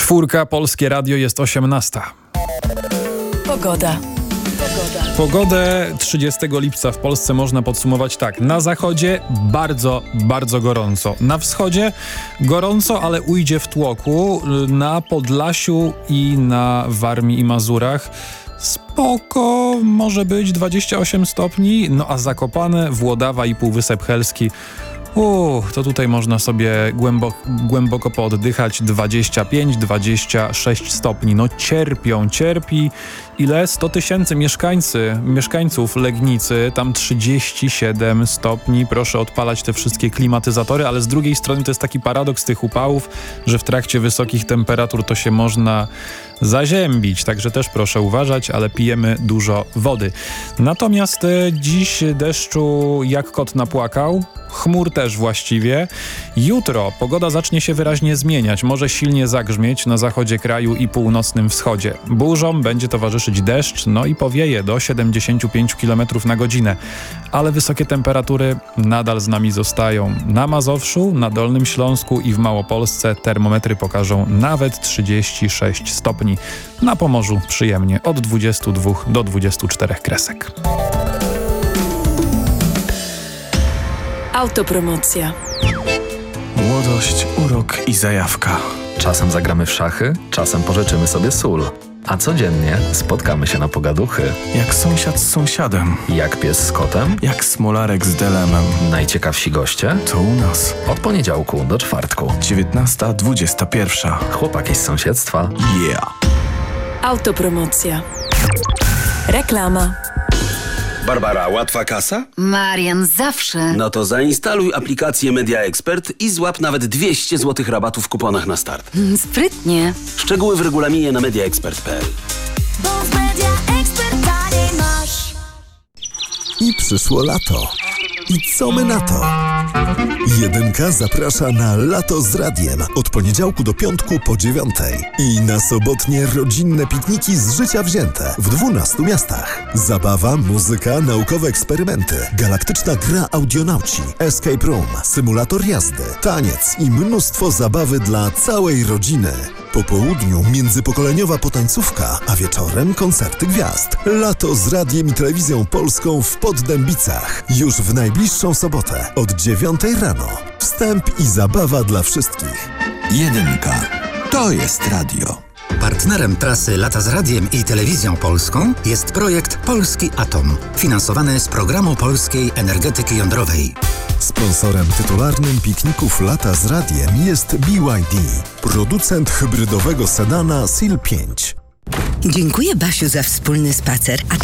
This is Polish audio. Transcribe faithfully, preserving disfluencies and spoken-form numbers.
Czwórka, Polskie Radio, jest osiemnasta. Pogoda. Pogodę trzydziestego lipca w Polsce można podsumować tak. Na zachodzie bardzo, bardzo gorąco. Na wschodzie gorąco, ale ujdzie w tłoku. Na Podlasiu i na Warmii i Mazurach spoko, może być dwadzieścia osiem stopni. No a Zakopane, Włodawa i Półwysep Helski, Uuu, to tutaj można sobie głęboko, głęboko pooddychać. dwadzieścia pięć dwadzieścia sześć stopni. No cierpią, cierpi ile? sto tysięcy mieszkańcy, mieszkańców Legnicy, tam trzydzieści siedem stopni. Proszę odpalać te wszystkie klimatyzatory, ale z drugiej strony to jest taki paradoks tych upałów, że w trakcie wysokich temperatur to się można zaziębić, także też proszę uważać, ale pijemy dużo wody. Natomiast e, dziś deszczu jak kot napłakał, chmur też właściwie. Jutro pogoda zacznie się wyraźnie zmieniać, może silnie zagrzmieć na zachodzie kraju i północnym wschodzie. Burzom będzie towarzyszyć deszcz, no i powieje do siedemdziesiąt pięć kilometrów na godzinę. Ale wysokie temperatury nadal z nami zostają. Na Mazowszu, na Dolnym Śląsku i w Małopolsce termometry pokażą nawet trzydzieści sześć stopni. Na Pomorzu przyjemnie od dwudziestu dwóch do dwudziestu czterech kresek. Autopromocja. Młodość, urok i zajawka. Czasem zagramy w szachy, czasem pożyczymy sobie sól. A codziennie spotkamy się na pogaduchy. Jak sąsiad z sąsiadem. Jak pies z kotem. Jak smolarek z delemem. Najciekawsi goście To u nas. od poniedziałku do czwartku. dziewiętnasta dwudziesta pierwsza. Chłopaki z sąsiedztwa. Yeah. Autopromocja. Reklama. Barbara, łatwa kasa? Marian, zawsze. No to zainstaluj aplikację Media Expert i złap nawet dwieście złotych rabatu w kuponach na start. Mm, Sprytnie. Szczegóły w regulaminie na mediaexpert kropka p l. Bo w Media Expert taniej masz. I przyszło lato. I co my na to? Jedynka zaprasza na Lato z Radiem od poniedziałku do piątku po dziewiątej. I na sobotnie rodzinne pikniki z życia wzięte w dwunastu miastach. Zabawa, muzyka, naukowe eksperymenty, galaktyczna gra audionauci, escape room, symulator jazdy, taniec i mnóstwo zabawy dla całej rodziny. Po południu międzypokoleniowa potańcówka, a wieczorem koncerty gwiazd. Lato z Radiem i Telewizją Polską w Poddębicach. Już w najbliższą sobotę od dziewiątej rano. Wstęp i zabawa dla wszystkich. Jedynka. To jest radio. Partnerem trasy Lata z Radiem i Telewizją Polską jest projekt Polski Atom, finansowany z Programu Polskiej Energetyki Jądrowej. Sponsorem tytularnym pikników Lata z Radiem jest B Y D, producent hybrydowego sedana S I L pięć. Dziękuję, Basiu, za wspólny spacer. A